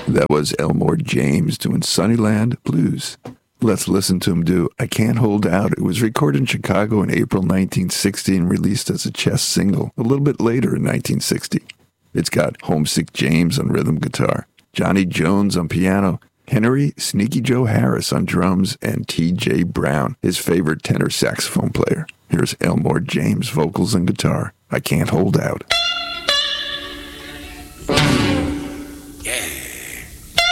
That was Elmore James doing Sunnyland Blues. Let's listen to him do I Can't Hold Out. It was recorded in Chicago in April 1960 and released as a chess single a little bit later in 1960. It's got Homesick James on rhythm guitar, Johnny Jones on piano, Henry Sneaky Joe Harris on drums, and T.J. Brown, his favorite tenor saxophone player. Here's Elmore James vocals and guitar. I Can't Hold Out.